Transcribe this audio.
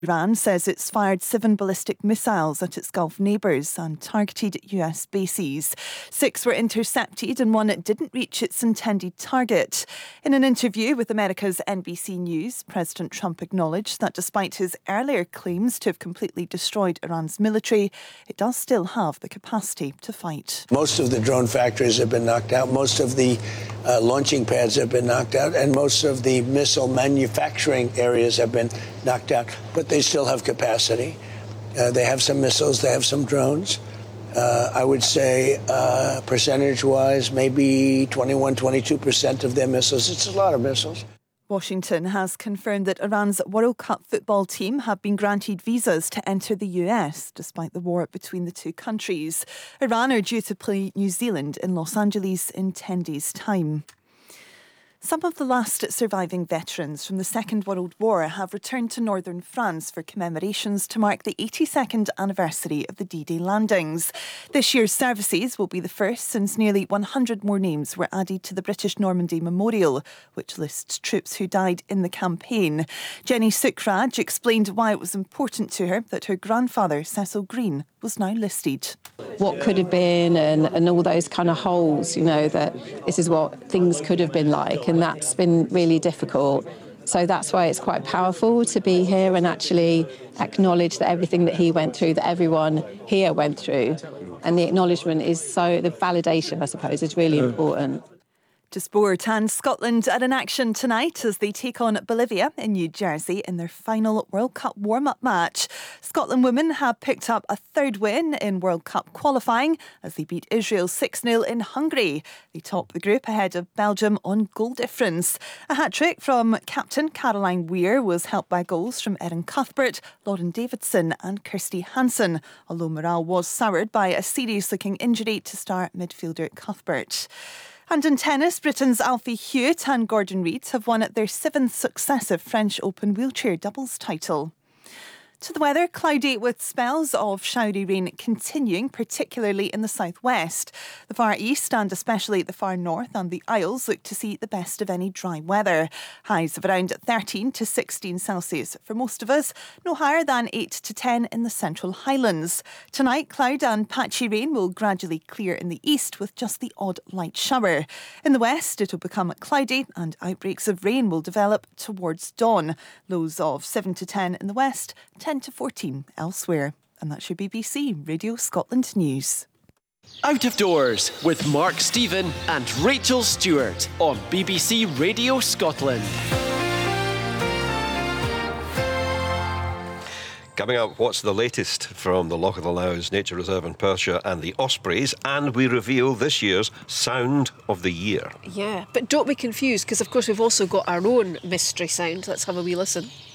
Iran says it's fired 7 ballistic missiles at its Gulf neighbours and targeted US bases. 6 were intercepted and 1 didn't reach its intended target. In an interview with America's NBC News, President Trump acknowledged that despite his earlier claims to have completely destroyed Iran's military, it does still have the capacity to fight. Most of the drone factories have been knocked out, most of the launching pads have been knocked out, and most of the missile manufacturing areas have been knocked out. But they still have capacity. They have some missiles, they have some drones. I would say percentage-wise, maybe 21, 22% of their missiles. It's a lot of missiles. Washington has confirmed that Iran's World Cup football team have been granted visas to enter the US, despite the war between the two countries. Iran are due to play New Zealand in Los Angeles in 10 days' time. Some of the last surviving veterans from the Second World War have returned to northern France for commemorations to mark the 82nd anniversary of the D-Day landings. This year's services will be the first since nearly 100 more names were added to the British Normandy Memorial, which lists troops who died in the campaign. Jenny Sukraj explained why it was important to her that her grandfather, Cecil Green, was now listed. What could have been and all those kind of holes, that this is what things could have been like, and that's been really difficult. So that's why it's quite powerful to be here and actually acknowledge that everything that he went through, that everyone here went through. And the acknowledgement the validation, I suppose, is really important. To sport, and Scotland are in action tonight as they take on Bolivia in New Jersey in their final World Cup warm-up match. Scotland women have picked up a third win in World Cup qualifying as they beat Israel 6-0 in Hungary. They top the group ahead of Belgium on goal difference. A hat-trick from captain Caroline Weir was helped by goals from Erin Cuthbert, Lauren Davidson and Kirsty Hansen, although morale was soured by a serious-looking injury to star midfielder Cuthbert. And in tennis, Britain's Alfie Hewitt and Gordon Reid have won their 7th successive French Open wheelchair doubles title. To the weather, cloudy with spells of showery rain continuing, particularly in the southwest. The far east and especially the far north and the Isles look to see the best of any dry weather. Highs of around 13 to 16 Celsius for most of us, no higher than 8 to 10 in the Central Highlands. Tonight, cloud and patchy rain will gradually clear in the east with just the odd light shower. In the west, it will become cloudy and outbreaks of rain will develop towards dawn. Lows of 7 to 10 in the west, 10 to 14 elsewhere. And that's your BBC Radio Scotland News. Out of Doors with Mark Stephen and Rachel Stewart on BBC Radio Scotland. Coming up, what's the latest from the Loch of the Lows Nature Reserve in Perthshire and the Ospreys, and we reveal this year's Sound of the Year. Yeah, but don't be confused, because of course we've also got our own mystery sound. Let's have a wee listen.